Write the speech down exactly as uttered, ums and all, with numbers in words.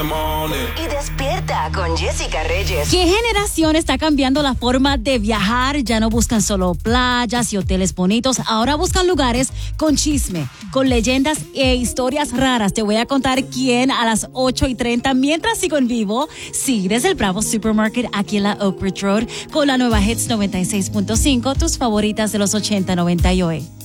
Y despierta con Jessica Reyes. ¿Qué generación está cambiando la forma de viajar? Ya no buscan solo playas y hoteles bonitos, ahora buscan lugares con chisme, con leyendas e historias raras. Te voy a contar quién a las ocho y treinta mientras sigo en vivo. Sí, desde el Bravo Supermarket aquí en la Oak Ridge Road con la nueva Hits noventa y seis punto cinco, tus favoritas de los ochenta, noventa y hoy.